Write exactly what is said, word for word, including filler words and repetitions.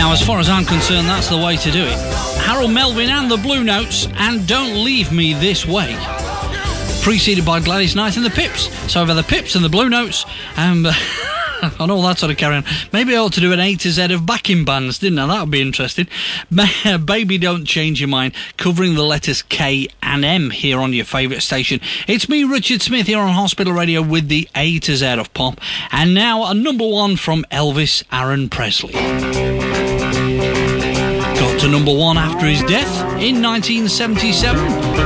Now, as far as I'm concerned, that's the way to do it. Harold Melvin and the Blue Notes, and Don't Leave Me This Way. Preceded by Gladys Knight and the Pips. So over the Pips and the Blue Notes, and, uh, and all that sort of carry on. Maybe I ought to do an A to Z of backing bands, didn't I? That would be interesting. Baby Don't Change Your Mind, covering the letters K and M here on your favourite station. It's me, Richard Smith, here on Hospital Radio with the A to Z of pop. And now a number one from Elvis Aaron Presley. Got to number one after his death in nineteen seventy-seven.